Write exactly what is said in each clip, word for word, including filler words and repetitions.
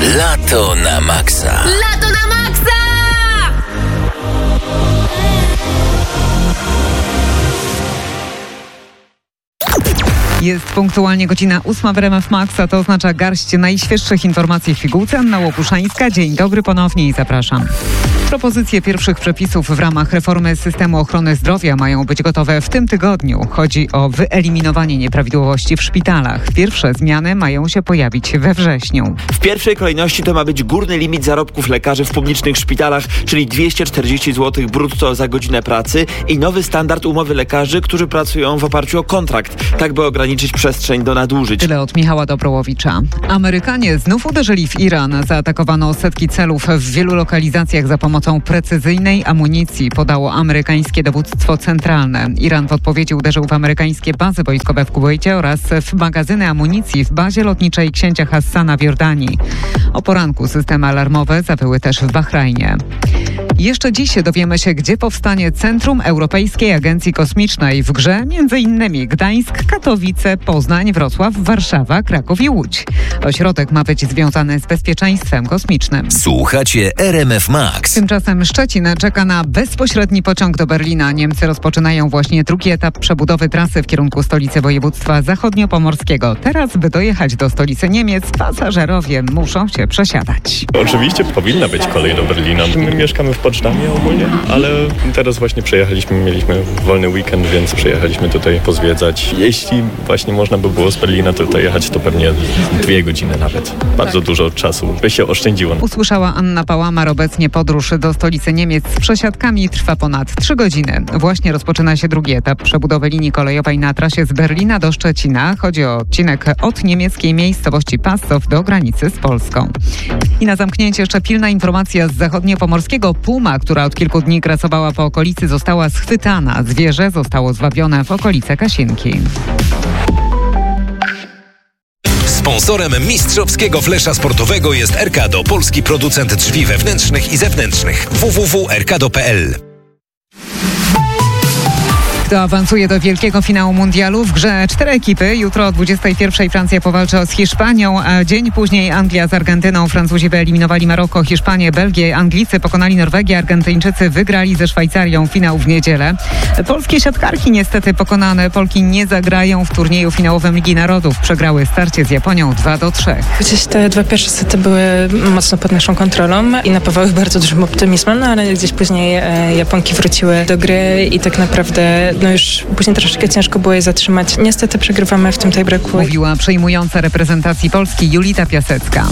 Lato na maksa. Lato na maksa! Jest punktualnie godzina ósma w R M F Max, a to oznacza garść najświeższych informacji w pigułce. Anna Łopuszańska. Dzień dobry ponownie i zapraszam. Propozycje pierwszych przepisów w ramach reformy systemu ochrony zdrowia mają być gotowe w tym tygodniu. Chodzi o wyeliminowanie nieprawidłowości w szpitalach. Pierwsze zmiany mają się pojawić we wrześniu. W pierwszej kolejności to ma być górny limit zarobków lekarzy w publicznych szpitalach, czyli dwieście czterdzieści złotych brutto za godzinę pracy i nowy standard umowy lekarzy, którzy pracują w oparciu o kontrakt, tak by ograniczyć przestrzeń do nadużyć. Tyle od Michała Dobrołowicza. Amerykanie znów uderzyli w Iran. Zaatakowano setki celów w wielu lokalizacjach za pomocą precyzyjnej amunicji, podało amerykańskie dowództwo centralne. Iran w odpowiedzi uderzył w amerykańskie bazy wojskowe w Kuwejcie oraz w magazyny amunicji w bazie lotniczej księcia Hassana w Jordanii. O poranku systemy alarmowe zawyły też w Bahrajnie. Jeszcze dziś dowiemy się, gdzie powstanie Centrum Europejskiej Agencji Kosmicznej. W grze między innymi Gdańsk, Katowice, Poznań, Wrocław, Warszawa, Kraków i Łódź. Ośrodek ma być związany z bezpieczeństwem kosmicznym. Słuchacie R M F Max. Tymczasem Szczecin czeka na bezpośredni pociąg do Berlina. Niemcy rozpoczynają właśnie drugi etap przebudowy trasy w kierunku stolicy województwa zachodniopomorskiego. Teraz, by dojechać do stolicy Niemiec, pasażerowie muszą się przesiadać. Oczywiście powinna być kolej do Berlina. My mieszkamy w Poczdamie ogólnie, ale teraz właśnie przejechaliśmy, mieliśmy wolny weekend, więc przyjechaliśmy tutaj pozwiedzać. Jeśli właśnie można by było z Berlina tutaj jechać, to pewnie dwie godziny nawet. Bardzo dużo czasu by się oszczędziło. Usłyszała Anna Pałamar. Obecnie podróż do stolicy Niemiec z przesiadkami trwa ponad trzy godziny. Właśnie rozpoczyna się drugi etap przebudowy linii kolejowej na trasie z Berlina do Szczecina. Chodzi o odcinek od niemieckiej miejscowości Passow do granicy z Polską. I na zamknięcie jeszcze pilna informacja z zachodniopomorskiego. Puma, która od kilku dni grasowała po okolicy, została schwytana. Zwierzę zostało zwabione w okolice Kasienki. Sponsorem mistrzowskiego flesza sportowego jest Erkado, polski producent drzwi wewnętrznych i zewnętrznych. w w w kropka erkado kropka p l. Kto awansuje do wielkiego finału mundialu? W grze cztery ekipy. Jutro o dwudziestej pierwszej Francja powalczy z Hiszpanią, a dzień później Anglia z Argentyną. Francuzi wyeliminowali Maroko, Hiszpanię, Belgię. Anglicy pokonali Norwegię, Argentyńczycy wygrali ze Szwajcarią. Finał w niedzielę. Polskie siatkarki niestety pokonane. Polki nie zagrają w turnieju finałowym Ligi Narodów. Przegrały starcie z Japonią dwa do trzech. Gdzieś te dwa pierwsze sety były mocno pod naszą kontrolą i napawały bardzo dużym optymizmem, no ale gdzieś później e, Japonki wróciły do gry i tak naprawdę no już później troszeczkę ciężko było je zatrzymać. Niestety przegrywamy w tym tiebreaku. Mówiła przejmująca reprezentacji Polski Julita Piasecka.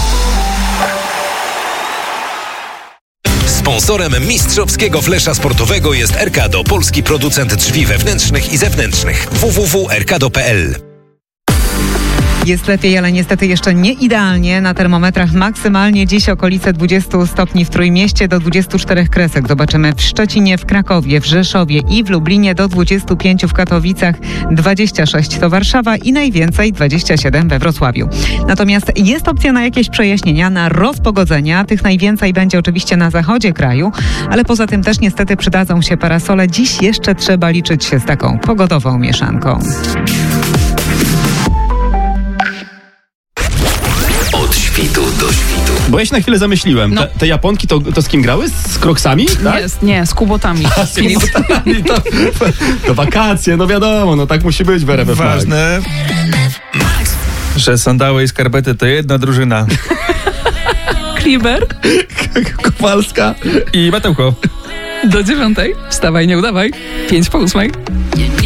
Sponsorem mistrzowskiego flesza sportowego jest Erkado, polski producent drzwi wewnętrznych i zewnętrznych. w w w kropka erkado kropka p l. Jest lepiej, ale niestety jeszcze nie idealnie. Na termometrach maksymalnie dziś okolice dwudziestu stopni w Trójmieście do dwudziestu czterech kresek. Zobaczymy w Szczecinie, w Krakowie, w Rzeszowie i w Lublinie do dwudziestu pięciu w Katowicach, dwadzieścia sześć to Warszawa i najwięcej dwadzieścia siedem we Wrocławiu. Natomiast jest opcja na jakieś przejaśnienia, na rozpogodzenia. Tych najwięcej będzie oczywiście na zachodzie kraju, ale poza tym też niestety przydadzą się parasole. Dziś jeszcze trzeba liczyć się z taką pogodową mieszanką. Od świtu do świtu. Bo ja się na chwilę zamyśliłem. No. Te, te Japonki to, to z kim grały? Z Kroksami? Tak? Nie, nie, z kubotami. A, z kubotami, to, to wakacje, no wiadomo, no tak musi być w R M F Max. Ważne, że sandały i skarpety to jedna drużyna. Kliber. Kowalska I Matełko. Do dziewiątej. Wstawaj, nie udawaj. Pięć po ósmej.